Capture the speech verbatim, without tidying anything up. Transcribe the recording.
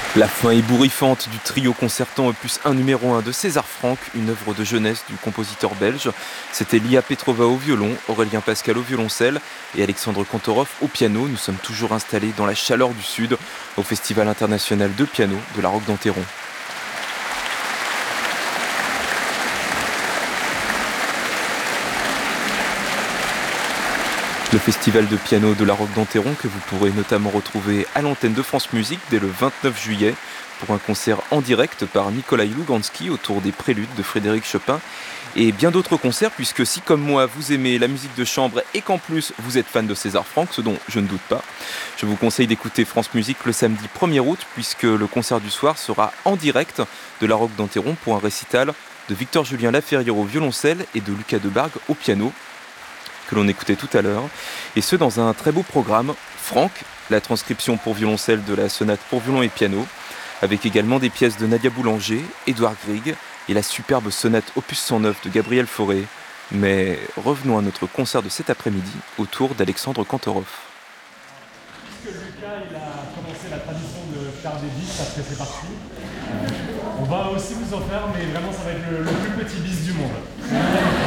La fin ébouriffante du trio concertant opus un numéro un de César Franck, une œuvre de jeunesse du compositeur belge. C'était Lia Petrova au violon, Aurélien Pascal au violoncelle et Alexandre Kantorov au piano. Nous sommes toujours installés dans la chaleur du Sud, au Festival international de piano de la Roque d'Enterron. Le festival de piano de la Roque d'Enterron que vous pourrez notamment retrouver à l'antenne de France Musique dès le vingt-neuf juillet pour un concert en direct par Nikolai Lugansky autour des préludes de Frédéric Chopin et bien d'autres concerts, puisque si comme moi vous aimez la musique de chambre et qu'en plus vous êtes fan de César Franck, ce dont je ne doute pas, je vous conseille d'écouter France Musique le samedi premier août, puisque le concert du soir sera en direct de la Roque d'Enterron pour un récital de Victor-Julien Laferrière au violoncelle et de Lucas Debargue au piano, que l'on écoutait tout à l'heure, et ce dans un très beau programme. Franck, la transcription pour violoncelle de la sonate pour violon et piano, avec également des pièces de Nadia Boulanger, Édouard Grieg et la superbe sonate opus cent neuf de Gabriel Fauré. Mais revenons à notre concert de cet après-midi autour d'Alexandre Kantorov. Puisque Lucas il a commencé la tradition de faire des bis, ça fait c'est parti. Euh, on va aussi vous en faire, mais vraiment ça va être le, le plus petit bis du monde.